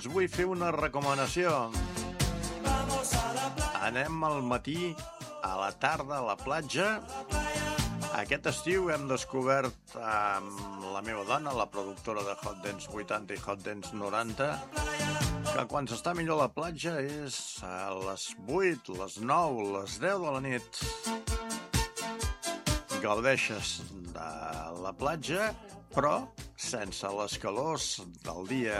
us vull fer una recomanació. Anem al matí, a la tarda, a la platja. Aquest estiu hem descobert amb la meva dona, la productora de Hot Dance 80 i Hot Dance 90, que quan s'està millor a la platja és a les 8, les 9, les 10 de la nit. Gaudeixes de la platja, però sense les calors del dia.